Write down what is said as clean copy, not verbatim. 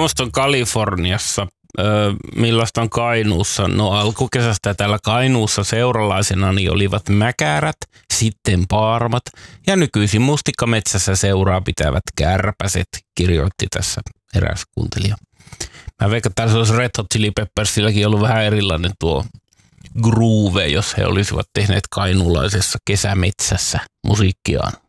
tuommoista on Kaliforniassa. Millaista on Kainuussa? No alkukesästä täällä Kainuussa seuralaisena niin olivat mäkärät, sitten paarmat ja nykyisin mustikkametsässä seuraa pitävät kärpäset, kirjoitti tässä eräs kuuntelija. Mä veikkaan, että tässä olisi Red Hot Chili Peppersilläkin ollut vähän erilainen tuo groove, jos he olisivat tehneet kainuulaisessa kesämetsässä musiikkiaan.